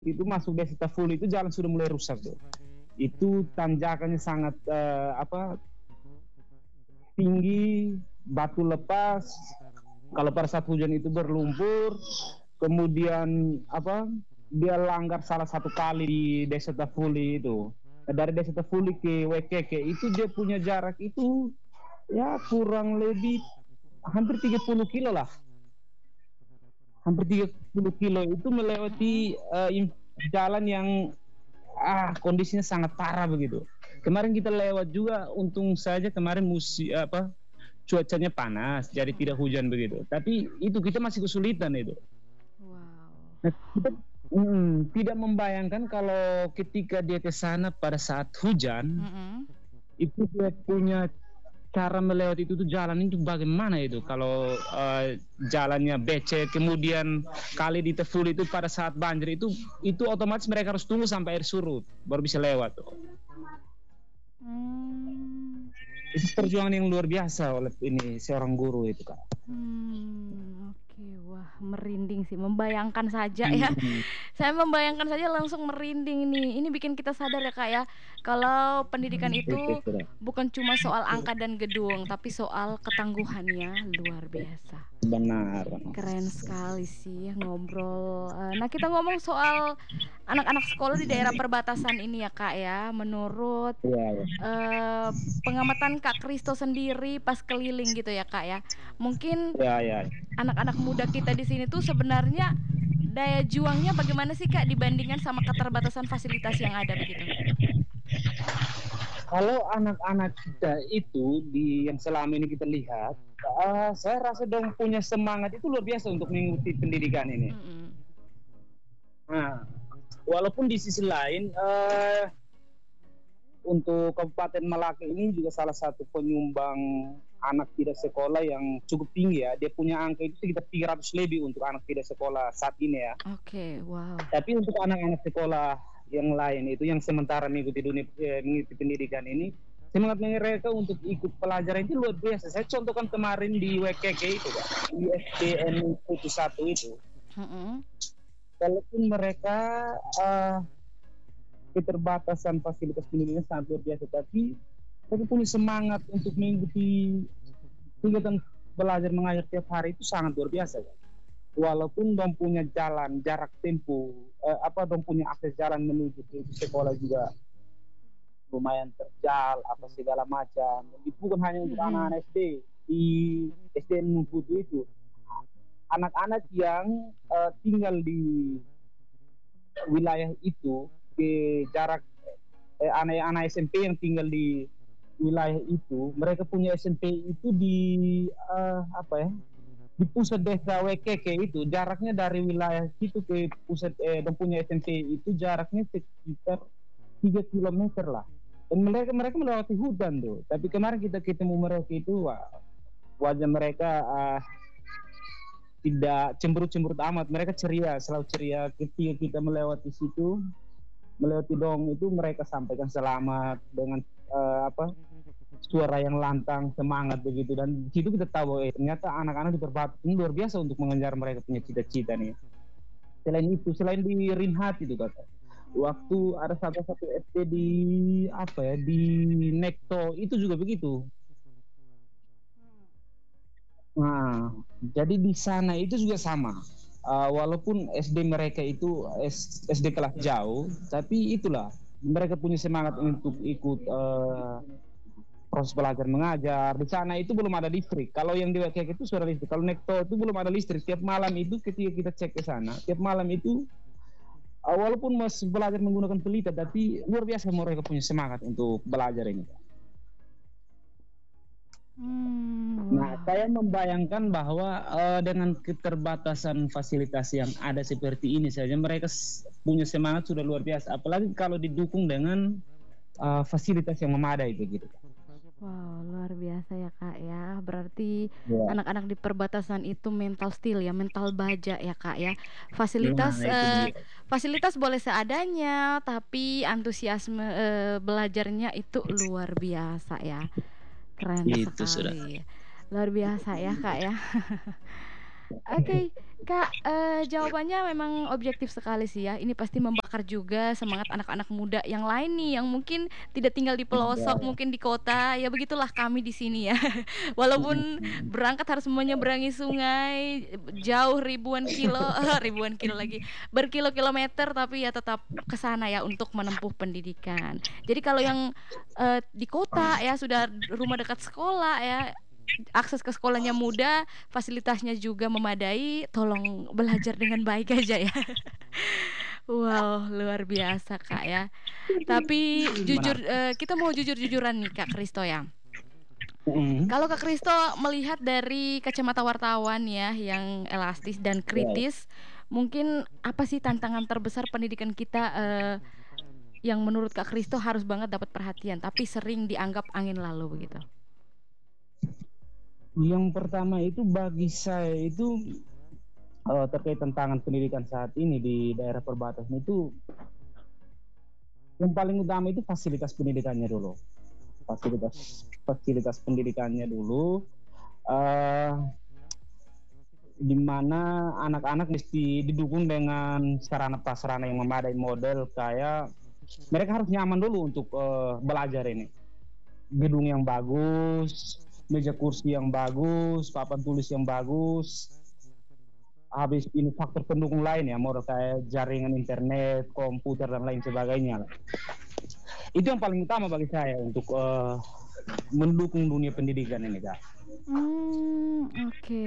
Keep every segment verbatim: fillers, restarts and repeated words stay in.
Itu masuk desa Tafuli itu jalan sudah mulai rusak tuh. Itu tanjakannya sangat uh, apa tinggi, batu lepas. Kalau pada saat hujan itu berlumpur, kemudian apa dia langgar salah satu kali di desa Tafuli itu. Nah, dari desa Tafuli ke Wekeke itu dia punya jarak itu ya kurang lebih hampir tiga puluh kilo lah. Hampir tiga puluh kilo itu melewati Mm-mm. uh, jalan yang ah kondisinya sangat parah begitu. Kemarin kita lewat juga, untung saja kemarin musim apa cuacanya panas, jadi tidak Mm-mm. hujan begitu. Tapi itu kita masih kesulitan itu. Wow. Nah, kita hmm, tidak membayangkan kalau ketika dia ke sana pada saat hujan, Mm-mm. itu dia punya cara melewati itu tuh jalan itu bagaimana itu kalau uh, jalannya becek, kemudian kali di Teful itu pada saat banjir itu itu otomatis mereka harus tunggu sampai air surut baru bisa lewat tuh. Hmm. Itu perjuangan yang luar biasa oleh ini seorang guru itu kak. Hmm, oke, wah merinding sih, membayangkan saja ya. Hmm. Saya membayangkan saja langsung merinding nih. Ini bikin kita sadar ya kak ya, kalau pendidikan itu bukan cuma soal angka dan gedung, tapi soal ketangguhannya luar biasa. Benar. Keren sekali sih ngobrol. Eh, Nah kita ngomong soal anak-anak sekolah di daerah perbatasan ini ya kak ya. Menurut Ya, ya. eh, pengamatan Kak Kristo sendiri pas keliling gitu ya kak ya, mungkin Ya, ya. anak-anak muda kita di sini tuh sebenarnya daya juangnya bagaimana sih kak dibandingkan sama keterbatasan fasilitas yang ada begitu? Kalau anak-anak kita itu di yang selama ini kita lihat, uh, saya rasa dong punya semangat itu luar biasa untuk mengikuti pendidikan ini. Mm-mm. Nah, walaupun di sisi lain uh, untuk Kabupaten Malaka ini juga salah satu penyumbang anak tidak sekolah yang cukup tinggi ya. Dia punya angka itu sekitar tiga ratus lebih untuk anak tidak sekolah saat ini ya. Oke, wow. Tapi untuk anak-anak sekolah yang lain itu yang sementara mengikuti dunia eh, mengikuti pendidikan ini, semangat mereka untuk ikut pelajaran itu luar biasa. Saya contohkan kemarin di W K K itu Pak, di S D N Putu satu itu. Mm-mm. Walaupun mereka uh, keterbatasan fasilitas pendidikan sangat luar biasa, tapi mereka punya semangat untuk mengikuti kegiatan belajar mengajar tiap hari itu sangat luar biasa ya. Walaupun dong punya jalan jarak tempuh eh, apa dong punya akses jalan menuju ke sekolah juga lumayan terjal apa segala macam. Itu bukan hanya untuk Mm-mm. anak-anak S D di S D N Mumputu itu, anak-anak yang uh, tinggal di wilayah itu ke jarak eh, anak-anak S M P yang tinggal di wilayah itu, mereka punya S M P itu di uh, apa ya di pusat desa W K K itu, jaraknya dari wilayah situ ke pusat eh, dan punya S M P itu jaraknya sekitar tiga kilometer lah. Dan mereka mereka melewati hutan tuh. Tapi kemarin kita ketemu mereka itu wah, wajah mereka uh, tidak cemberut-cemberut amat. Mereka ceria, selalu ceria. Ketika kita melewati situ, melewati dong itu mereka sampaikan selamat dengan uh, apa suara yang lantang, semangat begitu. Dan di situ kita tahu eh, ternyata anak-anak di perbatasan ini luar biasa untuk mengejar mereka punya cita-cita nih. Selain itu, selain di Rinhat itu kata, waktu ada satu satu S D di apa ya di Nekto itu juga begitu. Nah, jadi di sana itu juga sama. Uh, walaupun S D mereka itu S, SD kelas jauh, tapi itulah mereka punya semangat untuk ikut uh, proses belajar mengajar. Di sana itu belum ada listrik. Kalau yang di W K K itu sudah listrik. Kalau Nekto itu belum ada listrik. Tiap malam itu ketika kita cek ke sana, tiap malam itu uh, walaupun masih belajar menggunakan pelita, tapi luar biasa mereka punya semangat untuk belajar ini. Hmm, Nah, wow. saya membayangkan bahwa uh, dengan keterbatasan fasilitas yang ada seperti ini saja, mereka punya semangat sudah luar biasa. Apalagi kalau didukung dengan uh, fasilitas yang memadai begitu. Wow, luar biasa ya kak ya. Berarti Ya. anak-anak di perbatasan itu mental steel ya, mental baja ya kak ya. Fasilitas Nah, itu eh, dia. fasilitas boleh seadanya, tapi antusiasme eh, belajarnya itu luar biasa ya. Keren Itu sudah. sekali. Luar biasa ya kak ya. Oke, Kak, eee, jawabannya memang objektif sekali sih ya. Ini pasti membakar juga semangat anak-anak muda yang lain nih, yang mungkin tidak tinggal di Ya, pelosok, ya. mungkin di kota, ya begitulah kami di sini ya. Walaupun Mm-mm. berangkat harus menyeberangi sungai, jauh ribuan kilo, ribuan kilo lagi, berkilo-kilometer, tapi ya tetap ke sana ya untuk menempuh pendidikan. Jadi kalau yang, eee, di kota ya sudah rumah dekat sekolah ya, akses ke sekolahnya mudah, fasilitasnya juga memadai, tolong belajar dengan baik aja ya. Wow, luar biasa Kak ya. Tapi jujur, Menarik. eee, kita mau jujur-jujuran nih Kak Kristo ya. Mm-mm. Kalau Kak Kristo melihat dari kacamata wartawan ya yang elastis dan Ya. kritis, mungkin apa sih tantangan terbesar pendidikan kita, eee, yang menurut Kak Kristo harus banget dapat perhatian, tapi sering dianggap angin lalu begitu? Yang pertama itu bagi saya itu eh, terkait tantangan pendidikan saat ini di daerah perbatasan itu yang paling utama itu fasilitas pendidikannya dulu. Fasilitas fasilitas pendidikannya dulu eh di mana anak-anak mesti didukung dengan sarana prasarana yang memadai, model kayak mereka harus nyaman dulu untuk eh, belajar ini. Gedung yang bagus, meja kursi yang bagus, papan tulis yang bagus. Habis ini faktor pendukung lain ya, model kayak jaringan internet, komputer dan lain sebagainya. Itu yang paling utama bagi saya untuk eh, mendukung dunia pendidikan ini, Kak. Hmm, oke.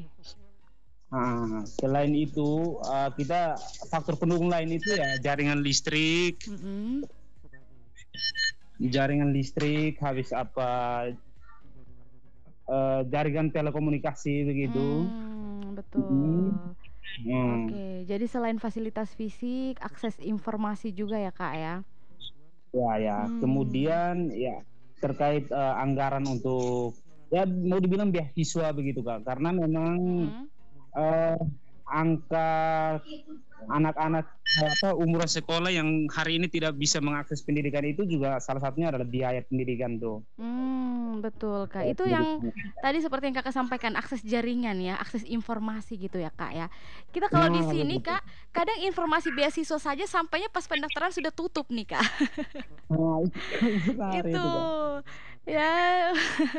Nah, selain itu uh, kita faktor pendukung lain itu ya jaringan listrik, Mhm. jaringan listrik, habis apa uh, jaringan telekomunikasi begitu. Mmm, Mm, betul. mm, Oke, jadi selain fasilitas fisik, akses informasi juga ya, Kak, ya? ya ya. Mmm, Kemudian ya terkait uh, anggaran untuk ya mau dibilang beasiswa begitu Kak, karena memang mhm. uh, angka anak-anak apa umur sekolah yang hari ini tidak bisa mengakses pendidikan itu juga salah satunya adalah biaya pendidikan tuh. Mmm, betul, Kak. Biaya Itu yang pendidikan. tadi seperti yang Kakak sampaikan, akses jaringan ya, akses informasi gitu ya, Kak, ya. Kita kalau di Nah, sini, begitu. Kak, kadang informasi beasiswa saja sampainya pas pendaftaran sudah tutup nih, Kak. Nah, itu benar Itu, itu kan. ya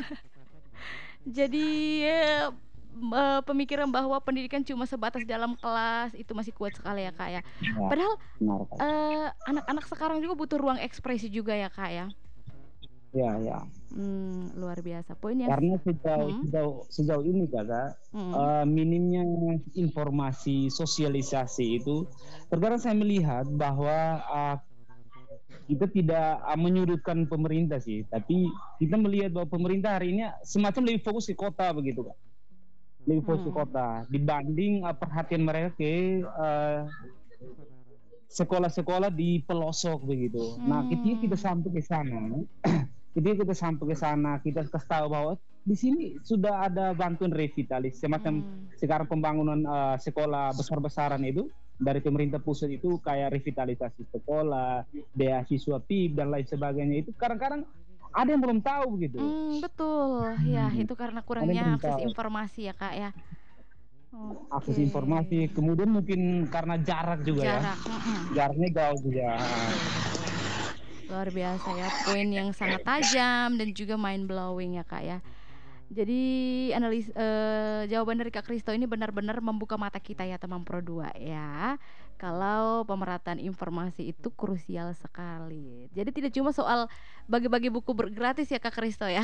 jadi, eee, eee, pemikiran bahwa pendidikan cuma sebatas dalam kelas itu masih kuat sekali ya, Kak, ya. Ya, Padahal, benar Kak. eee, anak-anak sekarang juga butuh ruang ekspresi juga ya, Kak, ya. Ya, ya. Mmm, luar biasa. Poin yang s Karena sejauh mhm, sejauh sejauh ini Kakak, mhm, eh, minimnya informasi sosialisasi itu terkadang saya melihat bahwa eh, kita tidak eh, menyudutkan pemerintah sih, tapi kita melihat bahwa pemerintah hari ini semacam lebih fokus ke kota begitu Kak. Lebih fokus ke mhm, kota dibanding eh, perhatian mereka ke eh, sekolah-sekolah di pelosok begitu. Nah, ketika kita mmm, sampai ke sana, ketika kita sampai ke sana, kita kasih tahu bahwa di sini sudah ada bantuan revitalis, semacam mmm, sekarang pembangunan uh, sekolah besar-besaran itu dari pemerintah pusat itu kayak revitalisasi sekolah, beasiswa P I B dan lain sebagainya itu kadang-kadang ada yang belum tahu begitu. mmm, betul. Ya, Hmm. itu karena Ada yang kurangnya belum akses tahu informasi ya, Kak, ya. akses Oke. informasi, kemudian mungkin karena jarak juga ya, Jarak, mhm, jaraknya jauh juga. betul betul. Luar biasa ya, poin yang sangat tajam dan juga mind blowing ya, Kak, ya. Jadi analis eee, jawaban dari Kak Kristo ini benar-benar membuka mata kita ya teman Pro dua ya, kalau pemerataan informasi itu krusial sekali. Jadi tidak cuma soal bagi-bagi buku ber gratis ya Kak Kristo ya.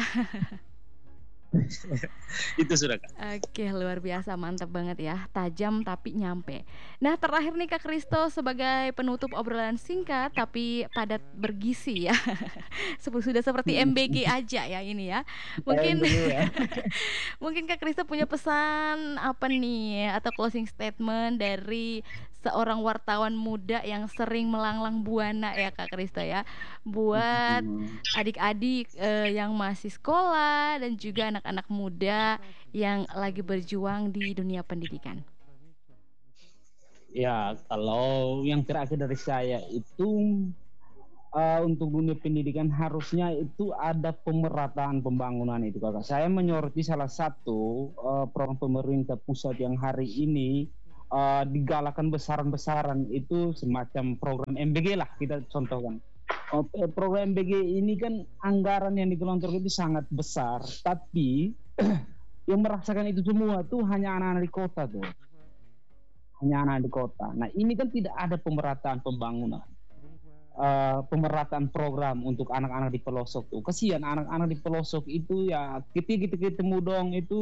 Itu sudah Kak. Oke, luar biasa, mantap banget ya, tajam tapi nyampe. Nah, terakhir nih Kak Kristo sebagai penutup obrolan singkat tapi padat bergizi ya. Sepu sudah seperti M B G aja ya ini ya. Mungkin M B G ya. mungkin Kak Kristo punya pesan apa nih atau closing statement dari seorang wartawan muda yang sering melanglang buana ya Kak Kristo ya, buat adik-adik, eee, yang masih sekolah dan juga anak-anak muda yang lagi berjuang di dunia pendidikan. Ya, kalau yang terakhir dari saya itu uh, untuk dunia pendidikan harusnya itu ada pemerataan pembangunan itu kakak. Saya menyoroti salah satu uh, program pemerintah pusat yang hari ini uh, digalakan besaran-besaran itu semacam program M B G lah kita contohkan. Uh, program M B G ini kan anggaran yang digelontorkan itu sangat besar, tapi yang merasakan itu semua tuh hanya anak-anak di kota tuh, hanya anak di kota. Nah ini kan tidak ada pemerataan pembangunan. Uh, pemerataan program untuk anak-anak di pelosok tuh. Kasihan anak-anak di pelosok itu ya ketika kita ketemu dong itu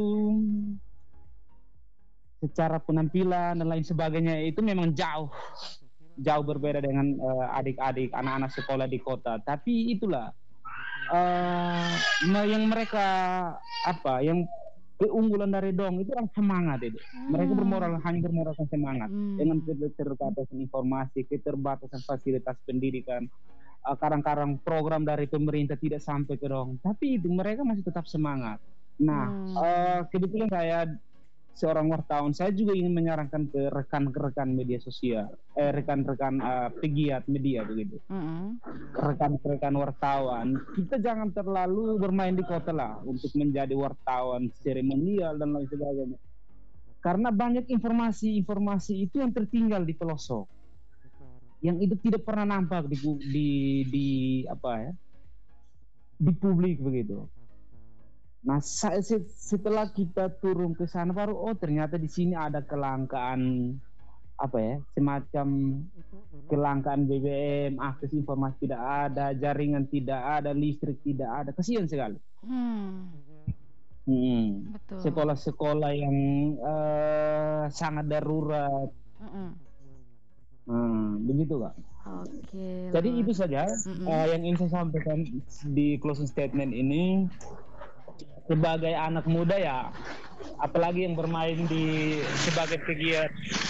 secara penampilan dan lain sebagainya itu memang jauh jauh berbeda dengan uh, adik-adik anak-anak sekolah di kota. Tapi itulah uh, yang mereka apa yang keunggulan dari dong itu kan semangat itu. Hmm. Mereka bermoral hanya bermoralkan semangat hmm. dengan keterbatasan informasi, keterbatasan fasilitas pendidikan, uh, kadang-kadang program dari pemerintah tidak sampai ke dong, tapi itu mereka masih tetap semangat. Nah, hmm. uh, kebetulan saya seorang wartawan, saya juga ingin menyarankan ke rekan-rekan media sosial, eh, rekan-rekan uh, pegiat media begitu, mm-hmm. rekan-rekan wartawan, kita jangan terlalu bermain di kota lah untuk menjadi wartawan seremonial dan lain sebagainya, karena banyak informasi-informasi itu yang tertinggal di pelosok, yang itu tidak pernah nampak di di, di apa ya, di publik begitu. Nah, setelah kita turun ke sana baru oh ternyata di sini ada kelangkaan apa ya, semacam kelangkaan B B M, akses informasi tidak ada, jaringan tidak ada, listrik tidak ada, kasihan sekali. Hmm. Hmm. Betul. Sekolah-sekolah yang uh, sangat darurat. Mm-mm. Hmm, begitu Kak. Oke. Jadi itu saja uh, yang ingin saya sampaikan di closing statement ini. Sebagai anak muda ya, apalagi yang bermain di sebagai pegiat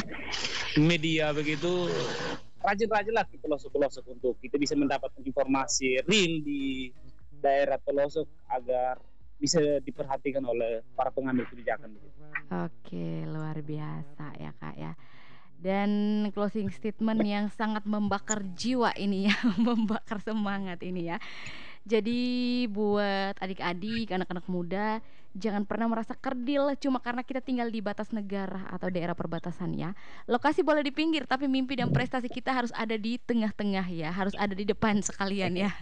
media begitu, rajin-rajinlah di pelosok-pelosok untuk kita bisa mendapatkan informasi real di daerah pelosok agar bisa diperhatikan oleh para pengambil kebijakan. Oke, luar biasa ya Kak ya. Dan closing statement yang sangat membakar jiwa ini ya, membakar semangat ini ya. Jadi buat adik-adik, anak-anak muda, jangan pernah merasa kerdil cuma karena kita tinggal di batas negara atau daerah perbatasan ya. Lokasi boleh di pinggir, tapi mimpi dan prestasi kita harus ada di tengah-tengah ya, harus ada di depan sekalian ya.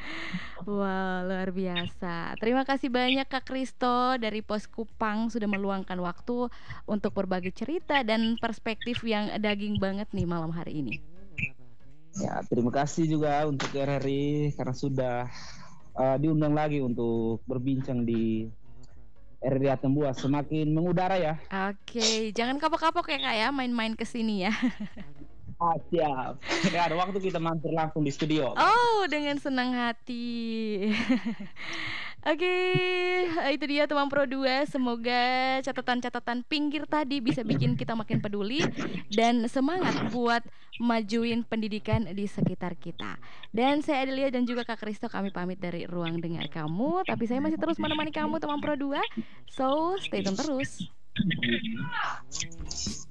Wah, luar biasa. Terima kasih banyak Kak Kristo dari Pos Kupang sudah meluangkan waktu untuk berbagi cerita dan perspektif yang daging banget nih malam hari ini. Ya, terima kasih juga untuk R R I karena sudah uh, diundang lagi untuk berbincang di R R I Atambua, semakin mengudara ya. Oke, jangan kapok-kapok ya Kak ya, main-main ke sini ya. Ah, siap. Ya, ada waktu kita mampir langsung di studio. Oh, dengan senang hati. Oke, itu dia teman Pro dua. Semoga catatan-catatan pinggir tadi bisa bikin kita makin peduli dan semangat buat majuin pendidikan di sekitar kita. Dan saya Adelia dan juga Kak Kristo, kami pamit dari ruang dengar kamu. Tapi saya masih terus menemani kamu teman Pro dua. So, stay tune terus.